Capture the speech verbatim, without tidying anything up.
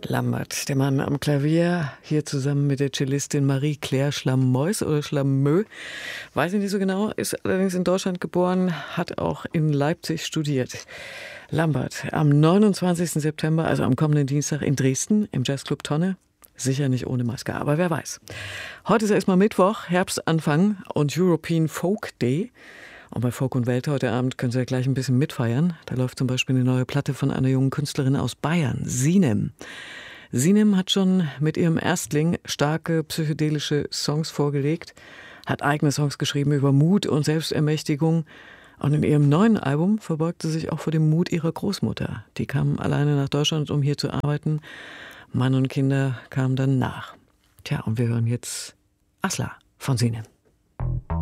Lambert, der Mann am Klavier, hier zusammen mit der Cellistin Marie-Claire Schlamois oder Schlammö, weiß ich nicht so genau, ist allerdings in Deutschland geboren, hat auch in Leipzig studiert. Lambert, am neunundzwanzigsten September, also am kommenden Dienstag in Dresden, im Jazzclub Tonne, sicher nicht ohne Maske, aber wer weiß. Heute ist erstmal Mittwoch, Herbstanfang und European Folk Day. Und bei Folk und Welt heute Abend können Sie ja gleich ein bisschen mitfeiern. Da läuft zum Beispiel eine neue Platte von einer jungen Künstlerin aus Bayern, Sinem. Sinem hat schon mit ihrem Erstling starke psychedelische Songs vorgelegt, hat eigene Songs geschrieben über Mut und Selbstermächtigung. Und in ihrem neuen Album verbeugt sie sich auch vor dem Mut ihrer Großmutter. Die kam alleine nach Deutschland, um hier zu arbeiten. Mann und Kinder kamen dann nach. Tja, und wir hören jetzt Asla von Sinem.